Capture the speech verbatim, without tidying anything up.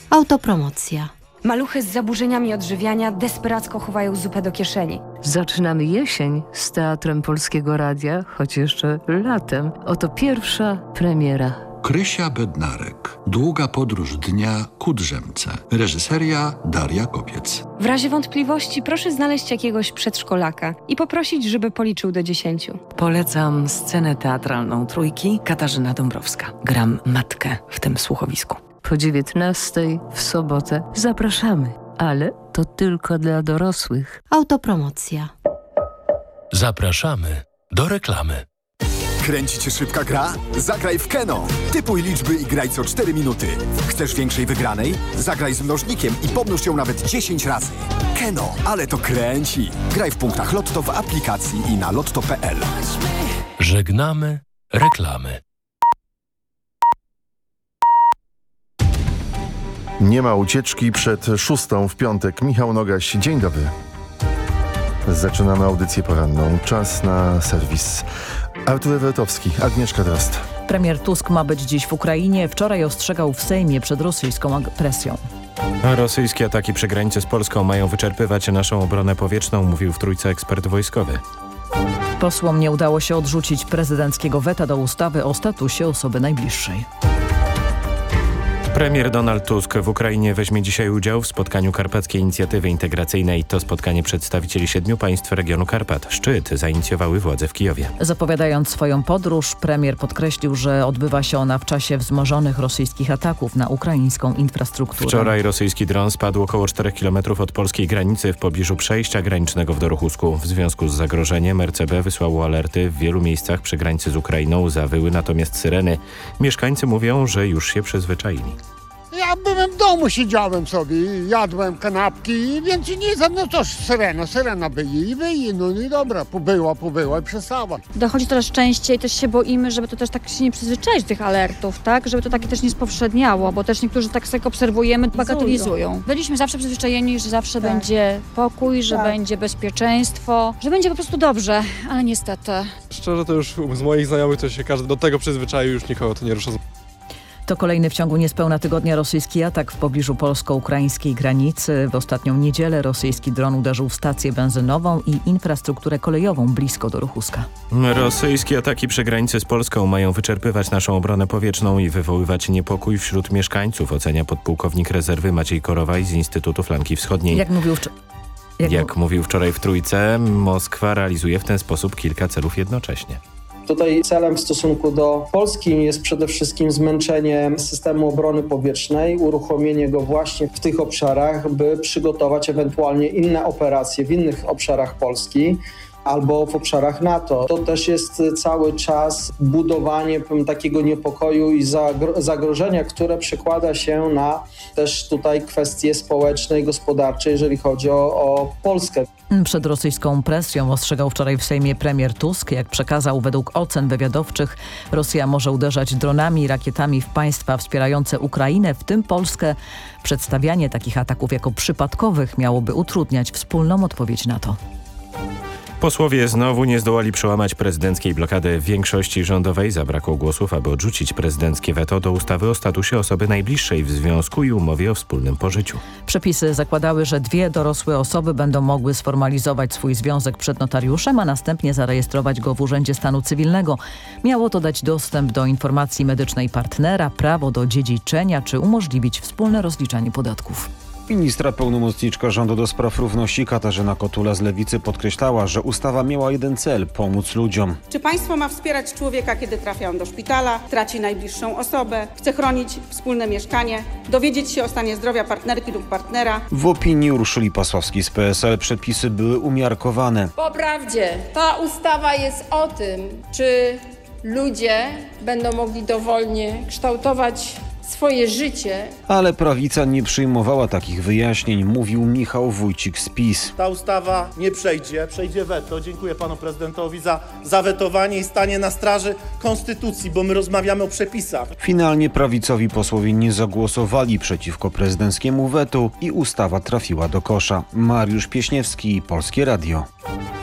Autopromocja. Maluchy z zaburzeniami odżywiania desperacko chowają zupę do kieszeni. Zaczynamy jesień z Teatrem Polskiego Radia, choć jeszcze latem. Oto pierwsza premiera. Krysia Bednarek. Długa podróż dnia ku drzemce. Reżyseria Daria Kopiec. W razie wątpliwości proszę znaleźć jakiegoś przedszkolaka i poprosić, żeby policzył do dziesięciu. Polecam scenę teatralną Trójki, Katarzyna Dąbrowska. Gram matkę w tym słuchowisku. Po dziewiętnastej w sobotę zapraszamy, ale to tylko dla dorosłych. Autopromocja. Zapraszamy do reklamy. Kręci cię szybka gra? Zagraj w Keno. Typuj liczby i graj co cztery minuty. Chcesz większej wygranej? Zagraj z mnożnikiem i pomnóż ją nawet dziesięć razy. Keno, ale to kręci. Graj w punktach Lotto w aplikacji i na lotto kropka p l. Żegnamy reklamy. Nie ma ucieczki przed szóstą w piątek. Michał Nogaś, dzień dobry. Zaczynamy audycję poranną. Czas na serwis. Artur Ewetowski, Agnieszka Drozd. Premier Tusk ma być dziś w Ukrainie. Wczoraj ostrzegał w Sejmie przed rosyjską agresją. Rosyjskie ataki przy granicy z Polską mają wyczerpywać naszą obronę powietrzną, mówił w Trójce ekspert wojskowy. Posłom nie udało się odrzucić prezydenckiego weta do ustawy o statusie osoby najbliższej. Premier Donald Tusk w Ukrainie weźmie dzisiaj udział w spotkaniu Karpackiej Inicjatywy Integracyjnej. To spotkanie przedstawicieli siedmiu państw regionu Karpat. Szczyt zainicjowały władze w Kijowie. Zapowiadając swoją podróż, premier podkreślił, że odbywa się ona w czasie wzmożonych rosyjskich ataków na ukraińską infrastrukturę. Wczoraj rosyjski dron spadł około czterech kilometrów od polskiej granicy w pobliżu przejścia granicznego w Dorochusku. W związku z zagrożeniem R C B wysłało alerty w wielu miejscach przy granicy z Ukrainą. Zawyły natomiast syreny. Mieszkańcy mówią, że już się przyzwyczaili. Ja byłem w domu, siedziałem sobie, jadłem kanapki, więc nie za no to syrena, syrena byje i wyje, no i dobra, pobyła, pobyła i przestała. Dochodzi coraz częściej, też się boimy, żeby to też tak się nie przyzwyczaić do tych alertów, tak, żeby to takie też nie spowszedniało, bo też niektórzy tak sobie obserwujemy, bagatelizują. Byliśmy zawsze przyzwyczajeni, że zawsze tak. będzie pokój, że tak. będzie bezpieczeństwo, że będzie po prostu dobrze, ale niestety. Szczerze to już z moich znajomych to się każdy do tego przyzwyczaił, już nikogo to nie rusza. To kolejny w ciągu niespełna tygodnia rosyjski atak w pobliżu polsko-ukraińskiej granicy. W ostatnią niedzielę rosyjski dron uderzył w stację benzynową i infrastrukturę kolejową blisko Dorochuska. Rosyjskie ataki przy granicy z Polską mają wyczerpywać naszą obronę powietrzną i wywoływać niepokój wśród mieszkańców, ocenia podpułkownik rezerwy Maciej Korowaj z Instytutu Flanki Wschodniej. Jak mówił wczoraj. Jak, Jak mówił wczoraj w Trójce, Moskwa realizuje w ten sposób kilka celów jednocześnie. Tutaj celem w stosunku do Polski jest przede wszystkim zmęczenie systemu obrony powietrznej, uruchomienie go właśnie w tych obszarach, by przygotować ewentualnie inne operacje w innych obszarach Polski albo w obszarach NATO. To też jest cały czas budowanie takiego niepokoju i zagrożenia, które przekłada się na też tutaj kwestie społeczne i gospodarcze, jeżeli chodzi o, o Polskę. Przed rosyjską presją ostrzegał wczoraj w Sejmie premier Tusk. Jak przekazał, według ocen wywiadowczych Rosja może uderzać dronami i rakietami w państwa wspierające Ukrainę, w tym Polskę. Przedstawianie takich ataków jako przypadkowych miałoby utrudniać wspólną odpowiedź NATO. Posłowie znowu nie zdołali przełamać prezydenckiej blokady większości rządowej. Zabrakło głosów, aby odrzucić prezydenckie weto do ustawy o statusie osoby najbliższej w związku i umowie o wspólnym pożyciu. Przepisy zakładały, że dwie dorosłe osoby będą mogły sformalizować swój związek przed notariuszem, a następnie zarejestrować go w Urzędzie Stanu Cywilnego. Miało to dać dostęp do informacji medycznej partnera, prawo do dziedziczenia czy umożliwić wspólne rozliczanie podatków. Ministra pełnomocniczka rządu do spraw równości Katarzyna Kotula z Lewicy podkreślała, że ustawa miała jeden cel – pomóc ludziom. Czy państwo ma wspierać człowieka, kiedy trafia on do szpitala, traci najbliższą osobę, chce chronić wspólne mieszkanie, dowiedzieć się o stanie zdrowia partnerki lub partnera? W opinii Urszuli Pasławskiej z P S L przepisy były umiarkowane. Po prawdzie, ta ustawa jest o tym, czy ludzie będą mogli dowolnie kształtować swoje życie. Ale prawica nie przyjmowała takich wyjaśnień, mówił Michał Wójcik z PiS. Ta ustawa nie przejdzie, przejdzie weto. Dziękuję panu prezydentowi za zawetowanie i stanie na straży konstytucji, bo my rozmawiamy o przepisach. Finalnie prawicowi posłowie nie zagłosowali przeciwko prezydenckiemu wetu i ustawa trafiła do kosza. Mariusz Pieśniewski, Polskie Radio.